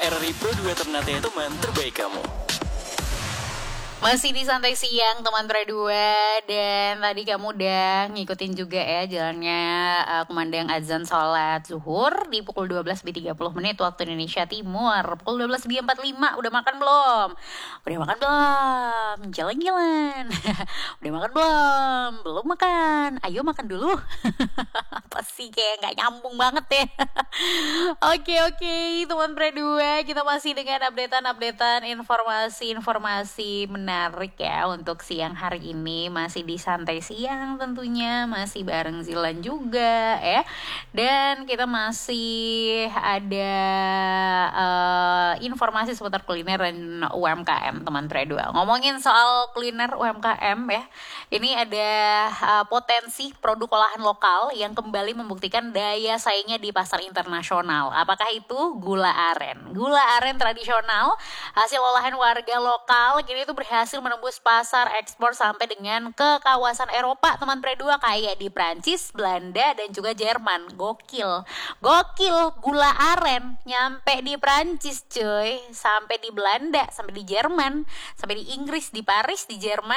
RRI Pro 2 Ternate teman terbaik kamu. Masih di Santai Siang teman Tra 2. Dan tadi kamu udah ngikutin juga ya jalannya kumandang azan sholat zuhur di pukul 12.30 menit waktu Indonesia Timur. Pukul 12.45 udah makan belum? Udah makan belum? Jalan-jalan. Udah makan belum? Belum makan. Ayo makan dulu. Apa sih, kayak gak nyambung banget ya. Oke teman Tra 2, kita masih dengan updatean informasi menarik ya untuk siang hari ini. Masih di Santai Siang tentunya, masih bareng Zilan juga ya. Dan kita masih ada informasi seputar kuliner dan UMKM teman Tra 2. Ngomongin soal kuliner UMKM ya, ini ada potensi produk olahan lokal yang kembali membuktikan daya saingnya di pasar internasional. Apakah itu gula aren? Gula aren tradisional hasil olahan warga lokal kini itu berhasil menembus pasar ekspor sampai dengan ke kawasan Eropa teman Tra 2, kayak di Prancis, Belanda dan juga Jerman. Gokil gula aren nyampe di Prancis cuy, sampai di Belanda, sampai di Jerman, sampai di Inggris, di Paris, di Jerman.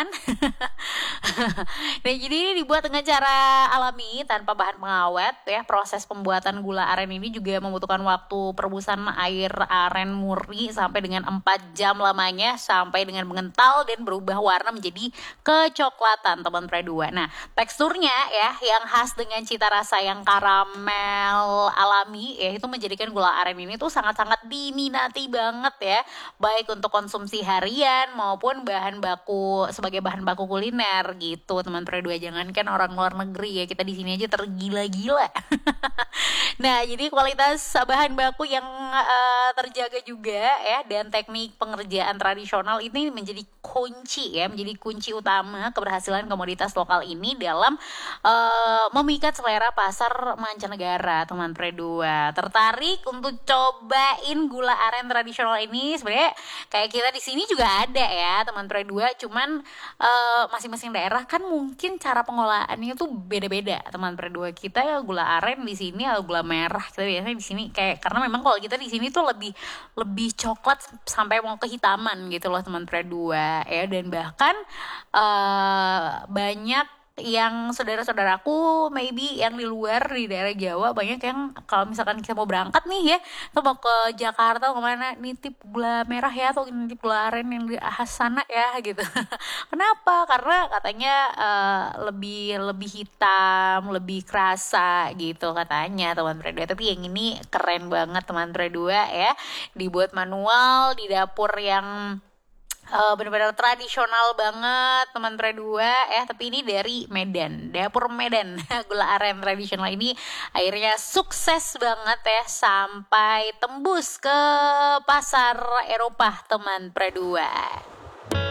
Nah, jadi ini dibuat dengan cara alami tanpa bahan pengawet ya. Proses pembuatan gula aren ini juga membutuhkan waktu perebusan air aren murni sampai dengan 4 jam lamanya sampai dengan mengental dan berubah warna menjadi kecoklatan teman Tra 2. Nah, teksturnya ya yang khas dengan cita rasa yang karamel alami ya, itu menjadikan gula aren ini tuh sangat-sangat diminati banget ya, baik untuk konsumsi harian maupun sebagai bahan baku kuliner gitu teman Tra 2. Jangankan orang luar negeri ya, kita di sini aja tergila-gila. Nah, jadi kualitas bahan baku yang terjaga juga ya, dan teknik pengerjaan tradisional ini menjadi kunci utama keberhasilan komoditas lokal ini dalam memikat selera pasar mancanegara teman Tra 2. Tertarik untuk cobain gula aren tradisional ini? Sebenarnya kayak kita di sini juga ada ya teman Tra 2, cuman masing-masing daerah kan mungkin cara pengolahannya tuh beda-beda teman Tra 2. Kita ya gula aren di sini atau gula merah kita biasanya di sini kayak, karena memang kalau kita di sini tuh lebih coklat sampai mau kehitaman gitu loh teman Tra 2 ya. Dan bahkan banyak yang saudara-saudaraku maybe yang di luar di daerah Jawa, banyak yang kalau misalkan kita mau berangkat nih ya, atau mau ke Jakarta kemana, nitip gula merah ya atau nitip gula aren yang di sana ya gitu. Kenapa? Karena katanya lebih hitam, lebih kerasa gitu katanya teman Tra 2. Tapi yang ini keren banget teman Tra 2 ya, dibuat manual di dapur yang benar-benar tradisional banget teman Tra 2 ya. Tapi ini dari Medan, dapur Medan. Gula aren tradisional ini akhirnya sukses banget ya sampai tembus ke pasar Eropa teman Tra 2.